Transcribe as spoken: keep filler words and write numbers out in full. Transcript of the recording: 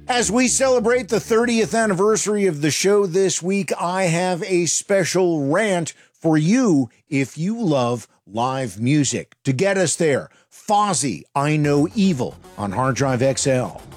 As we celebrate the thirtieth anniversary of the show this week, I have a special rant for you if you love live music. To get us there, Fozzy, I Know Evil on Hard Drive X L.